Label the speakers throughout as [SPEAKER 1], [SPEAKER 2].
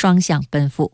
[SPEAKER 1] 双向奔赴。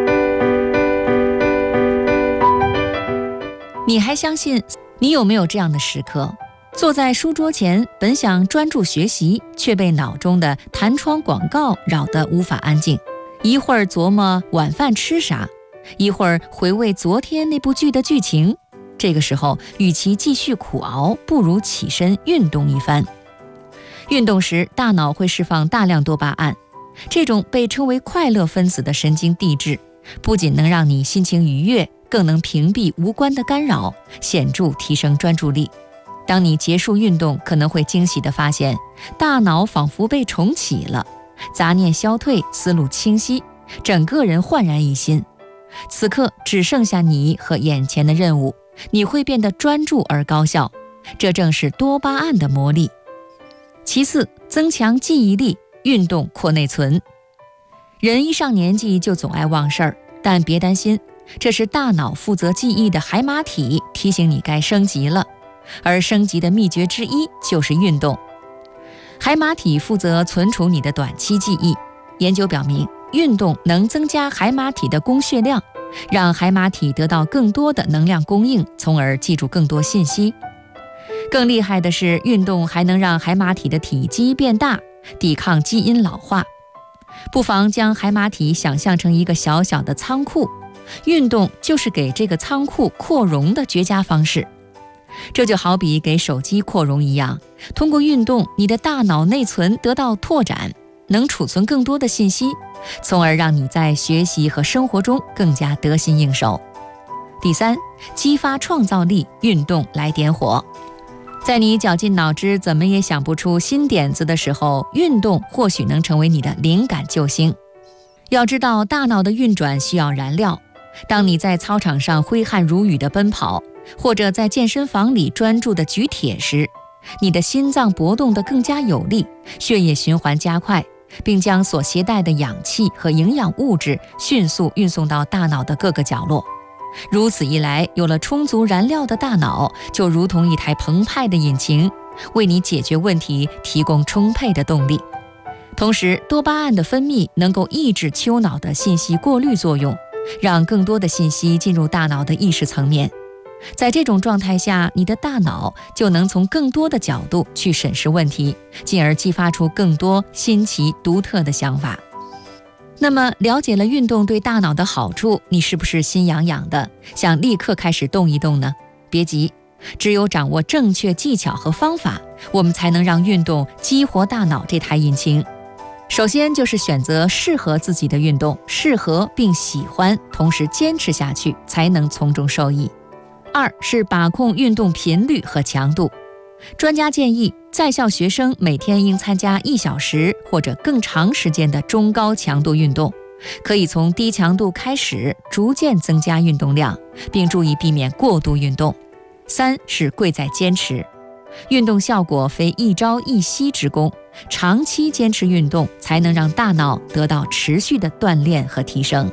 [SPEAKER 1] 你还相信你有没有这样的时刻，坐在书桌前，本想专注学习，却被脑中的弹窗广告扰得无法安静，一会儿琢磨晚饭吃啥，一会儿回味昨天那部剧的剧情。这个时候，与其继续苦熬，不如起身运动一番。运动时，大脑会释放大量多巴胺，这种被称为快乐分子的神经递质，不仅能让你心情愉悦，更能屏蔽无关的干扰，显著提升专注力。当你结束运动，可能会惊喜地发现，大脑仿佛被重启了，杂念消退，思路清晰，整个人焕然一新。此刻只剩下你和眼前的任务，你会变得专注而高效，这正是多巴胺的魔力。其次，增强记忆力，运动扩内存。人一上年纪就总爱忘事儿，但别担心，这是大脑负责记忆的海马体提醒你该升级了，而升级的秘诀之一就是运动。海马体负责存储你的短期记忆，研究表明，运动能增加海马体的供血量，让海马体得到更多的能量供应，从而记住更多信息。更厉害的是，运动还能让海马体的体积变大，抵抗基因老化。不妨将海马体想象成一个小小的仓库，运动就是给这个仓库扩容的绝佳方式。这就好比给手机扩容一样，通过运动，你的大脑内存得到拓展，能储存更多的信息，从而让你在学习和生活中更加得心应手。第三，激发创造力，运动来点火。在你绞尽脑汁怎么也想不出新点子的时候，运动或许能成为你的灵感救星。要知道，大脑的运转需要燃料。当你在操场上挥汗如雨地奔跑，或者在健身房里专注地举铁时，你的心脏搏动得更加有力，血液循环加快，并将所携带的氧气和营养物质迅速运送到大脑的各个角落。如此一来，有了充足燃料的大脑，就如同一台澎湃的引擎，为你解决问题提供充沛的动力。同时，多巴胺的分泌能够抑制丘脑的信息过滤作用，让更多的信息进入大脑的意识层面。在这种状态下，你的大脑就能从更多的角度去审视问题，进而激发出更多新奇独特的想法。那么，了解了运动对大脑的好处，你是不是心痒痒的，想立刻开始动一动呢？别急，只有掌握正确技巧和方法，我们才能让运动激活大脑这台引擎。首先就是选择适合自己的运动，适合并喜欢，同时坚持下去，才能从中受益。二是把控运动频率和强度。专家建议，在校学生每天应参加1小时或者更长时间的中高强度运动，可以从低强度开始，逐渐增加运动量，并注意避免过度运动。三是贵在坚持。运动效果非一朝一夕之功，长期坚持运动才能让大脑得到持续的锻炼和提升。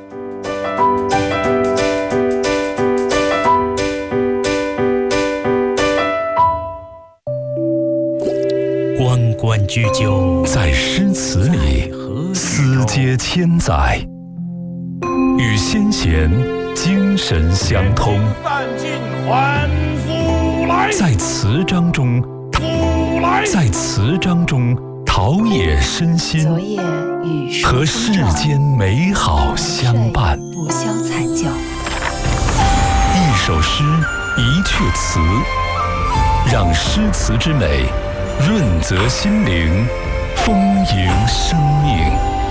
[SPEAKER 2] 关关雎鸠，
[SPEAKER 3] 在诗词里思接千载，与先贤精神相通。在词章中，陶冶身心，和世间美好相伴。
[SPEAKER 4] 不消残旧。
[SPEAKER 3] 一首诗，一阙词，让诗词之美润泽心灵，丰盈生命。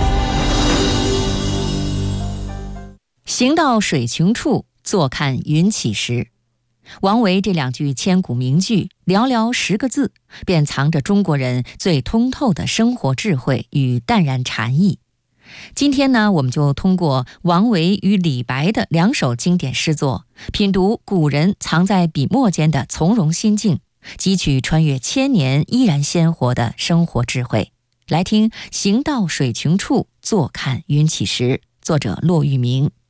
[SPEAKER 1] 行到水穷处，坐看云起时。王维这2句千古名句，寥寥10个字，便藏着中国人最通透的生活智慧与淡然禅意。今天呢，我们就通过王维与李白的2首经典诗作，品读古人藏在笔墨间的从容心境，汲取穿越千年依然鲜活的生活智慧。来听行到水穷处，坐看云起时，作者骆玉明。